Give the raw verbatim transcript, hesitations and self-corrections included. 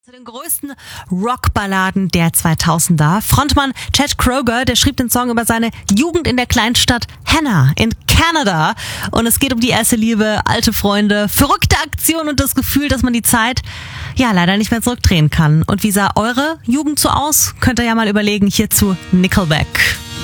Zu den größten Rockballaden der zweitausender. Frontmann Chad Kroeger, der schrieb den Song über seine Jugend in der Kleinstadt Hannah in Kanada. Und es geht um die erste Liebe, alte Freunde, verrückte Aktionen und das Gefühl, dass man die Zeit ja leider nicht mehr zurückdrehen kann. Und wie sah eure Jugend so aus? Könnt ihr ja mal überlegen, hierzu Nickelback.